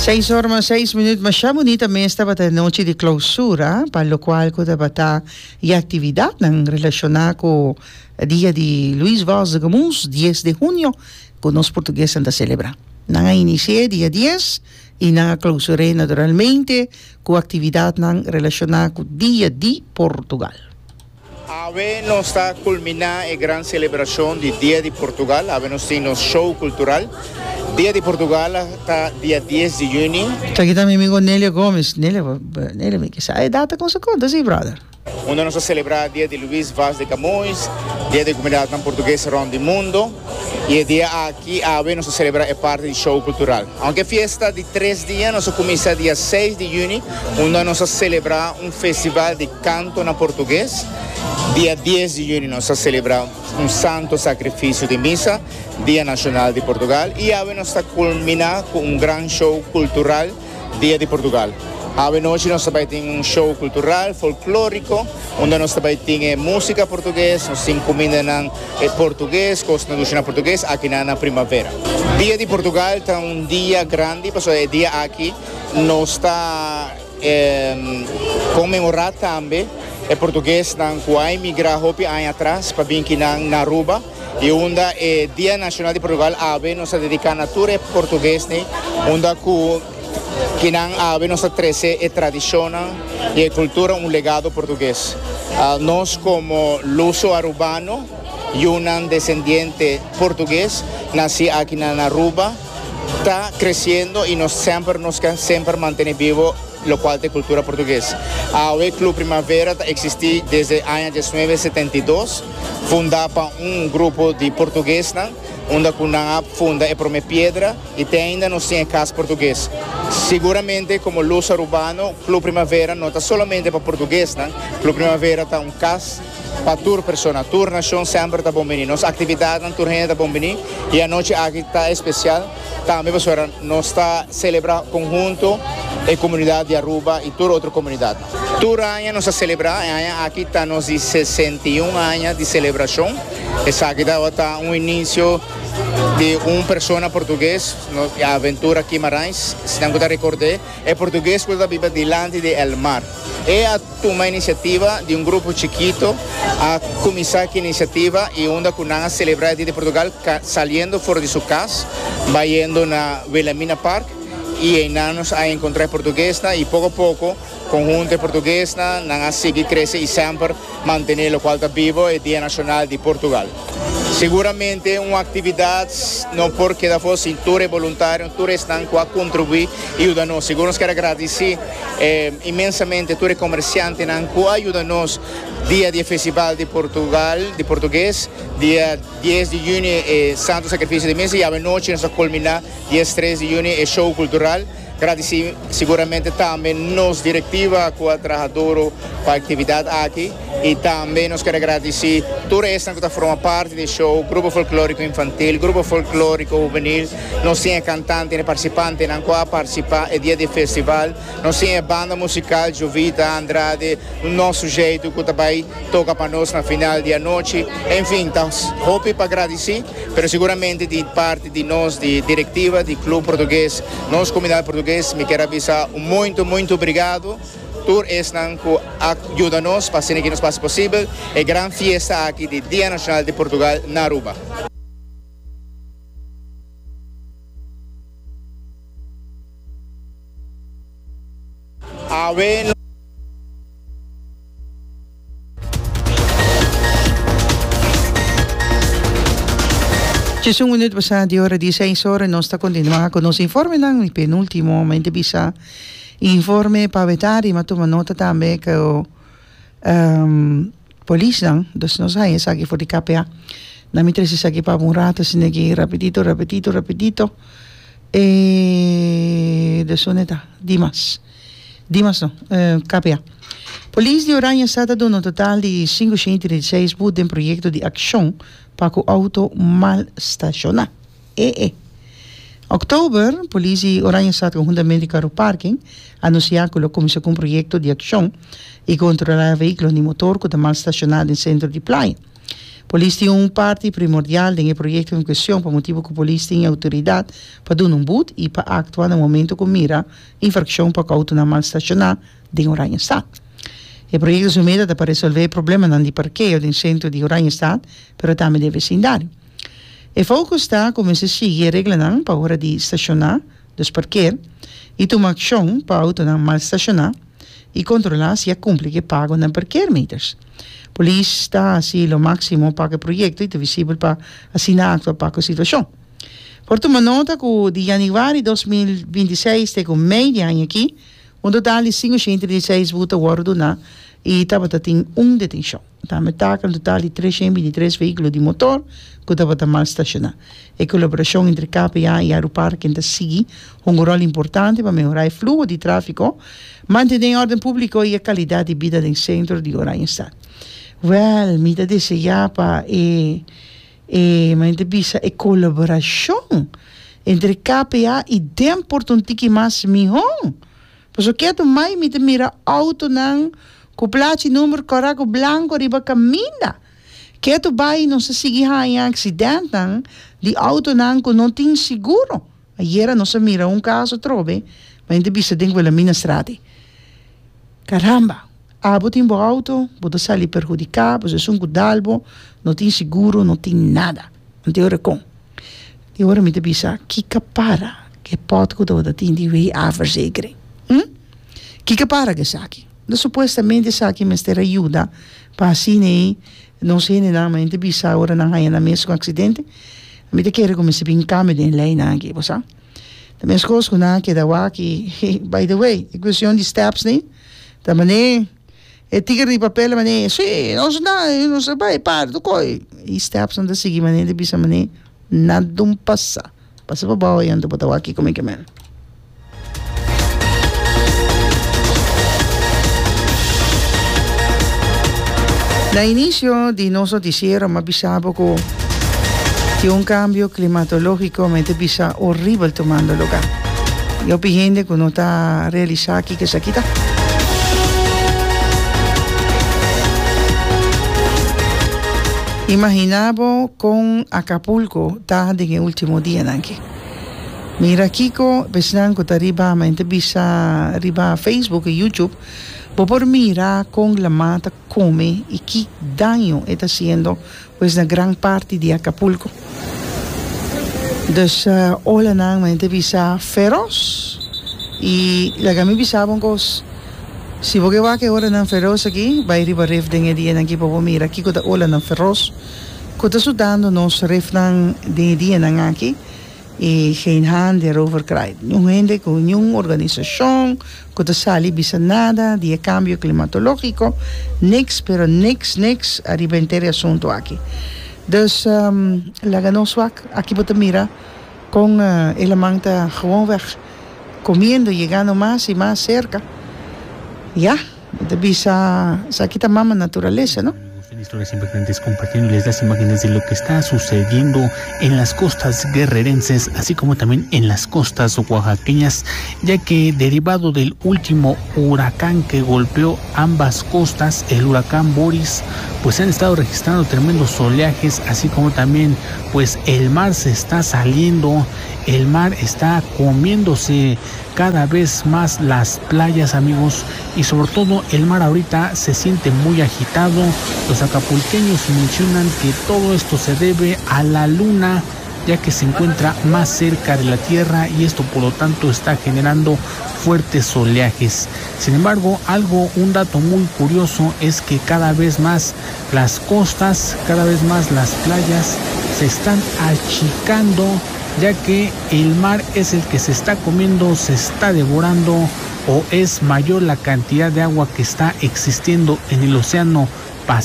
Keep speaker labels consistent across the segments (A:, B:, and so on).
A: 6 horas, 6 minutos, mas já bonita também estava a noite de clausura, para o qual a atividade relacionada com o dia de Luís Vaz de Camões, 10 de junho, que nós portugueses estamos a celebrar. Não inicia dia 10 e não clausura naturalmente com a atividade relacionada com o dia de Portugal.
B: Ave nos está culminando a grande celebração do Dia de Portugal, ave nos tem um show cultural. Dia de Portugal está dia 10 de junho.
A: Aqui está meu amigo Nélia Gomes. Nélia, que sabe a data com essa conta, sim, brother.
B: Onde nós celebramos o dia de Luís Vaz de Camões, dia da comunidade portuguesa around the mundo, e o dia aqui, nós celebramos a parte do show cultural. Aunque a festa de 3 dias, nós começamos dia 6 de junho, onde nós celebramos festival de canto na português. Dia 10 de junho, nós celebramos santo sacrifício de missa, Dia Nacional de Portugal, e nós está culminando com grande show cultural, Dia de Portugal. A noite nós também temos show cultural, folclórico, onde nós também temos música portuguesa, nós temos comida em português, coisa na português, aqui na primavera. Dia de Portugal está dia grande, porque é dia aqui, nós está comemorado também, o português que vai migrar anos atrás para vir aqui na Aruba, e onde é Dia Nacional de Portugal, nós dedicamos a tudo português, onde que não nossa trece é tradição e cultura legado português. Nós como luso arubano e descendiente português nasci aqui na Aruba, está crescendo e nós sempre mantém vivo o qual é cultura portuguesa. O Clube Primavera existe desde o ano 1972, fundado grupo de português, onde funda é Prome Piedra e ainda não tem casa português. Seguramente, como luso urbano, Clube Primavera não está somente para português, Clube Primavera está casa para toda pessoa, toda nação sempre está bom venir. Nossa atividade na turma está bom venir e a noite aqui está especial. Também, pessoal, nós está celebrando conjunto a comunidade de Aruba e toda outra comunidade. Todo ano nós celebramos, aqui está nos 61 anos de celebração. Essa aqui está início de pessoa português, a aventura Guimarães, se não recordar, é português que vive diante do mar. É uma iniciativa de grupo chiquito a começar a iniciativa e onde a celebrar o Dia de Portugal saindo fora de sua casa, indo na Wilhelmina Park e aí nós a encontrar português e pouco a pouco conjunto português nós seguir crescer e sempre manter o qual está vivo o Dia Nacional de Portugal. Seguramente uma atividade não porque da fosse todos voluntários, todos estão a contribuir e ajudar-nos. Seguro nós quero agradecer imensamente todos os comerciantes que ajudam-nos dia de Festival de Portugal, de Português, dia 10 de junho Santo Sacrifício de Missa e a noite nós culminar dia 3 de junho é show cultural. Agradecer seguramente também nos diretiva com a trabalhadora para a atividade aqui e também nós queremos agradecer toda esta que forma parte do show, grupo folclórico infantil, grupo folclórico juvenil, nós temos cantantes e participantes que vão participar do dia do festival, nós temos banda musical Jovita Andrade, o nosso jeito que também toca para nós na final da noite, enfim, então, hope para agradecer, mas seguramente de parte de nós, de diretiva, de clube português, nós comunidade portuguesa, me quero avisar muito obrigado por esta que ajuda-nos para fazer que nos passe possível a grande festa aqui do Dia Nacional de Portugal na Aruba.
A: Just un minuto passado de hora 16 horas, nós está continuando com nosso informe, não? E penúltimo momento bisa informe para vetar e matuma nota também que o polícia, não? Então nós aí aqui for de KPA, na mitra se aqui para um rato, se aqui rapidito, e de soneta, Dimas não, KPA. Polícia de Oranje está dando um total de 536 em projeto de ação para o auto mal estacionar. Oktober, polícia de Oranje está conjuntamente com o parking anunciar que começou com um projeto de ação e controlar veículos de motor que estão mal estacionados no centro de praia. Polícia tem um parte primordial do projeto em questão, por motivo que a polícia tem autoridade para dar um boot e para actuar no momento que mira infração para o auto não mal estacionar em Oranjestad. O projeto se mete para resolver problemas no parqueio do centro de Oranjestad, mas também do vecindário. O foco está como se sigue a regra para a hora de estacionar dos parqueiros e tomar ação para o auto não mal estacionar e controlar se cumpre que paga na parqueiometers. A polícia está assim o máximo para o projeto e é visível para assinar para a situação. Por tomar nota que de janeiro de 2026 até o meio de ano aqui, um total de 516 votos ordenados e estava tendo uma detenção. Estava um total de 323 veículos de motor que estavam mal estacionados. A colaboração entre KPA e Aeroparque ainda sigue um rol importante para melhorar o fluxo de tráfego, manter a ordem pública e a qualidade de vida no centro de Oranjestad. Well, me deseja para a colaboração entre KPA e dem importante mais melhor. Pois o que é mais me mira auto não com placa número correto branco riba caminha. Que tu vai não se seguir em acidente de auto não que não tem seguro. Ayer não se mira caso trobe, mas ainda bisa tem que mina estrada. Caramba, tem auto, pode sair perjudicado, você é dalbo, não tem seguro, não tem nada. Não tem hora com. De hora me bisa que para que pode que toda tem de ver a verzekering. Que para que saque? Da supostamente saque mas ter ajuda para assim não sei nada, mas te bisa agora não há na mesmo acidente. Me te quero como se bem câmera em lei na aqui, você? Da mesma coisa que na que da aqui, by the way, a questão de steps nem, da maneira é tigre de papel maneira, sim, não se vai para do coi. E steps não da seguir maneira de bisa maneira nada passa para baixo e anda para aqui como é que é. No inicio de nuestro noticiero me avisaba que un cambio climatológico me pisa horrible tomando lugar. Yo pidiendo que no está realizado aquí que se quita. Imaginaba con Acapulco tarde en el último día aquí. Mira Kiko, pensando que arriba me pisa arriba Facebook y YouTube. Por mirar con la mata come y qué daño está haciendo pues la gran parte de Acapulco. Dus hola nang mente bisa feroz y la que me bisaban cos si vos va que ahora nang feroz aquí va a ir para ref de día aquí por mira aquí con hola nang feroz con está sudando nos ref nang de día nang aquí y geen hand erover krijgt. Yung gente con yung organización que te sale bisa nada de cambio climatológico, niks, pero niks arriba entero asunto aquí. Dus la ganoswak aquí te mira con el manta gewoon weg comiendo, llegando más y más cerca. Ya, te bisa saquita mama naturaleza, ¿no?
C: Historias impactantes compartiéndoles las imágenes de lo que está sucediendo en las costas guerrerenses, así como también en las costas oaxaqueñas, ya que derivado del último huracán que golpeó ambas costas, el huracán Boris, pues se han estado registrando tremendos oleajes, así como también pues el mar se está saliendo, el mar está comiéndose cada vez más las playas, amigos, y sobre todo el mar ahorita se siente muy agitado. Los acapulqueños mencionan que todo esto se debe a la luna, ya que se encuentra más cerca de la tierra y esto por lo tanto está generando fuertes oleajes. Sin embargo, un dato muy curioso es que cada vez más las costas, cada vez más las playas se están achicando, ya que el mar es el que se está comiendo, se está devorando, o es mayor la cantidad de agua que está existiendo en el océano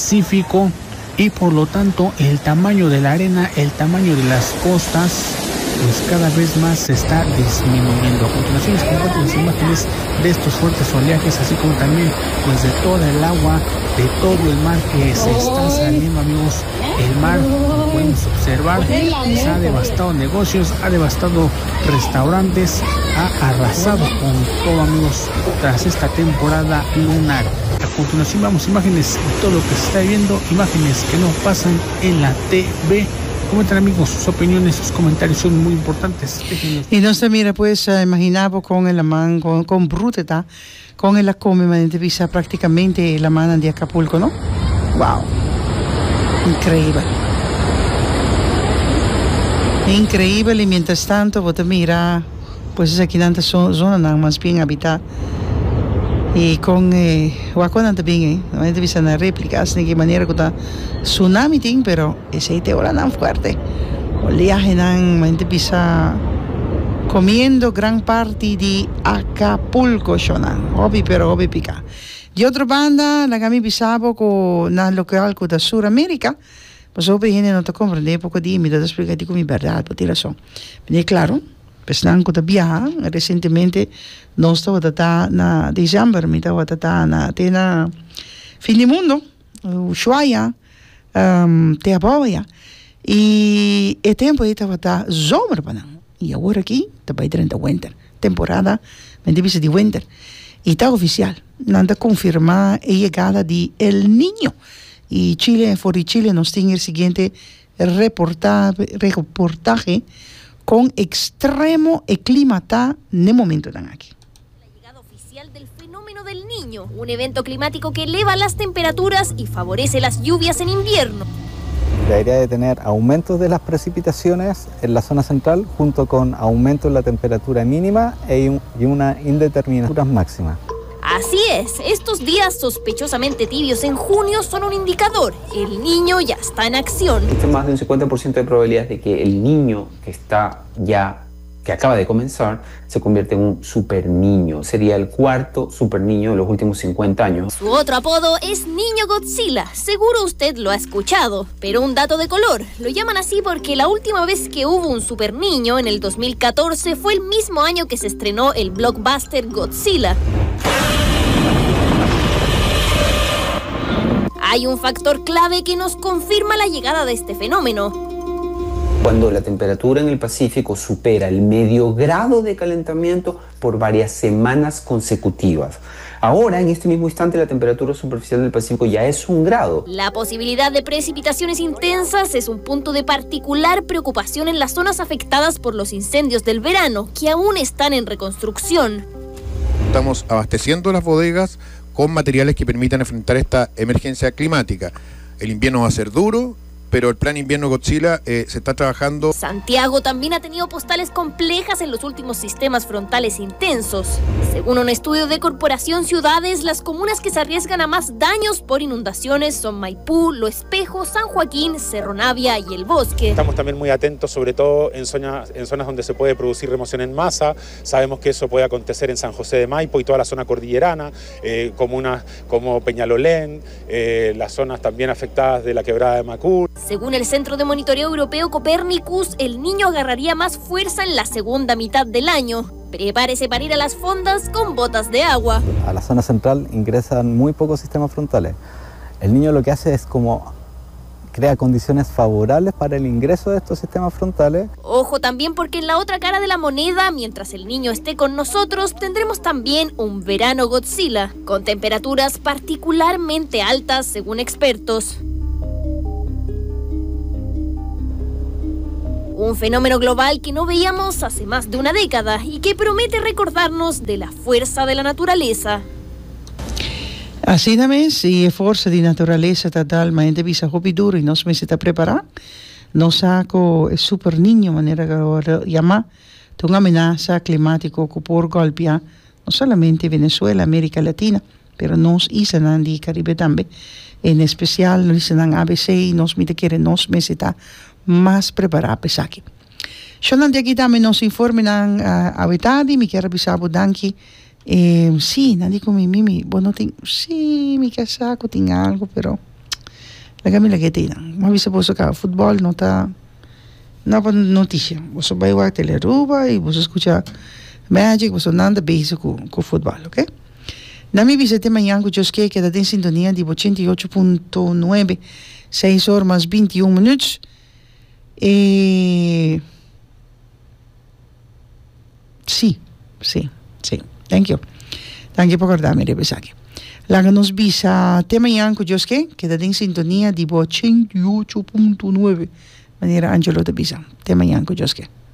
C: Pacífico, y por lo tanto el tamaño de la arena, el tamaño de las costas pues cada vez más se está disminuyendo. A continuación les comparto las imágenes de estos fuertes oleajes, así como también pues de toda el agua, de todo el mar que se está saliendo, amigos. El mar, como podemos observar, se ha devastado negocios, ha devastado restaurantes, ha arrasado con todo, amigos, tras esta temporada lunar. A continuación vamos imágenes de todo lo que se está viendo, imágenes que no pasan en la TV. Comenten, amigos, sus opiniones, sus comentarios son muy importantes.
A: Y no se mira, pues, imaginaba con el man, con bruteta, con el come, visa prácticamente la mano de Acapulco, ¿no? Wow. Increíble. Increíble, y mientras tanto, vos te mira, pues aquí en esta zona más bien habitada. Y con Huacuana también, no hay vista una réplica, de qué manera que está tsunami, pero ese te ola tan fuerte. Oleaje tan, gente pisa comiendo gran parte de Acapulco, shonan, hobby pero hobby pica. Y otra banda, la que me pisaba con la local de Sudamérica, pues obviamente gente no te comprende, poco de mí, te explico con mi verdad, por ti razón. Pero claro, pues nada, cuando viaja, recientemente, no estaba en diciembre, me estaba en fin del mundo, Ushuaia, te apoya. Y el tiempo estaba en zomer, y ahora aquí, está para entrar en winter, temporada, me dice de winter. Y está oficial, nada confirma la llegada de El Niño. Y Chile, fuera de Chile, nos tiene el siguiente reportaje con extremo clima en el momento de aquí.
D: La llegada oficial del fenómeno del Niño, un evento climático que eleva las temperaturas y favorece las lluvias en invierno.
E: Debería de tener aumentos de las precipitaciones en la zona central junto con aumento en la temperatura mínima y una indeterminación máxima.
D: Así es, estos días sospechosamente tibios en junio son un indicador. El Niño ya está en acción.
F: Existe más de un 50% de probabilidades de que el niño que acaba de comenzar, se convierte en un super niño. Sería el cuarto super niño de los últimos 50 años.
D: Su otro apodo es Niño Godzilla. Seguro usted lo ha escuchado. Pero un dato de color. Lo llaman así porque la última vez que hubo un super niño, en el 2014, fue el mismo año que se estrenó el blockbuster Godzilla. Hay un factor clave que nos confirma la llegada de este fenómeno.
F: Cuando la temperatura en el Pacífico supera el medio grado de calentamiento por varias semanas consecutivas. Ahora, en este mismo instante, la temperatura superficial del Pacífico ya es 1 grado.
D: La posibilidad de precipitaciones intensas es un punto de particular preocupación en las zonas afectadas por los incendios del verano, que aún están en reconstrucción.
G: Estamos abasteciendo las bodegas con materiales que permitan enfrentar esta emergencia climática. El invierno va a ser duro, pero el plan invierno Godzilla se está trabajando.
D: Santiago también ha tenido postales complejas en los últimos sistemas frontales intensos. Según un estudio de Corporación Ciudades, las comunas que se arriesgan a más daños por inundaciones son Maipú, Lo Espejo, San Joaquín, Cerro Navia y El Bosque.
H: Estamos también muy atentos, sobre todo en zonas donde se puede producir remoción en masa. Sabemos que eso puede acontecer en San José de Maipo y toda la zona cordillerana, comunas como Peñalolén, las zonas también afectadas de la quebrada de Macul.
D: Según el Centro de Monitoreo Europeo Copernicus, el Niño agarraría más fuerza en la segunda mitad del año. Prepárese para ir a las fondas con botas de agua.
E: A la zona central ingresan muy pocos sistemas frontales. El Niño lo que hace es como crea condiciones favorables para el ingreso de estos sistemas frontales.
D: Ojo también porque en la otra cara de la moneda, mientras el Niño esté con nosotros, tendremos también un verano Godzilla, con temperaturas particularmente altas según expertos. Un fenómeno global que no veíamos hace más de una década y que promete recordarnos de la fuerza de la naturaleza.
A: Así también, si es fuerza de naturaleza totalmente visa hopi duro y no se está preparado, no saco el super niño, manera que lo llama, de una amenaza climática que por golpear no solamente Venezuela, América Latina, pero nos islas del Caribe también. En especial, nos islas ABC y nos está más preparados para aquí. Yo de aquí también nos informan a Betadi, me quiero avisar por Danki. Sí, nadie con mi mimi, bueno, sí, mi casaco tiene algo, pero la Camila que tiene. Me avisa por eso que el fútbol no está Una buena noticia. Vos vais a Teleruba y vos escucha Magic, vos nada bezig con fútbol, ¿ok? Nami visite mañana con Joske, queda en sintonía de 88.9, 6 horas más 21 minutos. Sí. Thank you por acordarme de besarme. Laga nos visa tema Yanko Joske, queda en sintonía de 88.9. Manera Angelo de Bisa. Tema Yanko Joske.